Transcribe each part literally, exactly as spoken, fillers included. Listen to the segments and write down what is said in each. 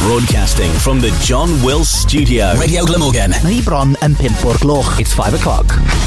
Broadcasting from the John Wills Studio. Radio Glamorgan. Ni bron yn pump o'r gloch. It's five o'clock.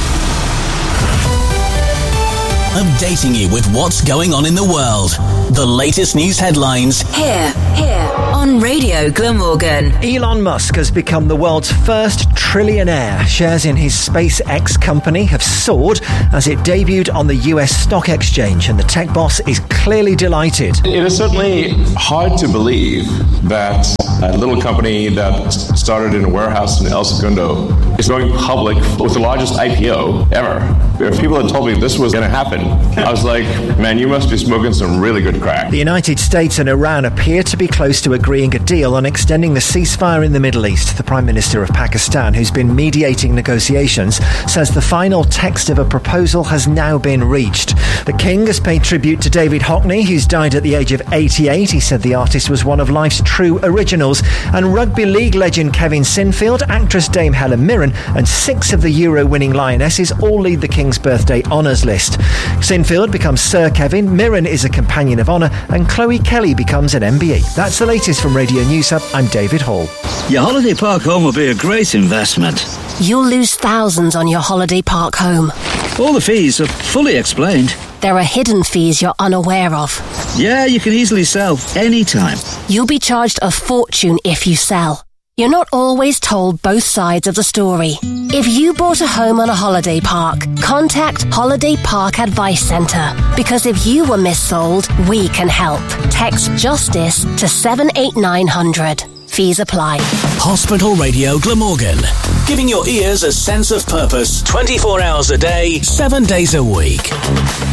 Updating you with what's going on in the world. The latest news headlines. Here, here on Radio Glamorgan. Elon Musk has become the world's first trillionaire. Shares in his SpaceX company have soared as it debuted on the U S stock exchange, and the tech boss is clearly delighted. It is certainly hard to believe that a little company that started in a warehouse in El Segundo is going public with the largest I P O ever. If people had told me this was going to happen, I was like, man, you must be smoking some really good crack. The United States and Iran appear to be close to agreeing a deal on extending the ceasefire in the Middle East. The Prime Minister of Pakistan, who's been mediating negotiations, says the final text of a proposal has now been reached. The King has paid tribute to David Hockney, who's died at the age of eighty-eight. He said the artist was one of life's true originals. And rugby league legend Kevin Sinfield, actress Dame Helen Mirren, and six of the Euro-winning Lionesses all lead the King's birthday honours list. Sinfield becomes Sir Kevin, Mirren is a Companion of Honour, and Chloe Kelly becomes an M B E. That's the latest from Radio News Hub. I'm David Hall. Your holiday park home will be a great investment. You'll lose thousands on your holiday park home. All the fees are fully explained. There are hidden fees you're unaware of. Yeah, you can easily sell anytime. You'll be charged a fortune if you sell. You're not always told both sides of the story. If you bought a home on a holiday park, contact Holiday Park Advice Centre. Because if you were missold, we can help. Text JUSTICE to seven eight nine hundred. Fees apply. Hospital Radio Glamorgan. Giving your ears a sense of purpose twenty-four hours a day, seven days a week.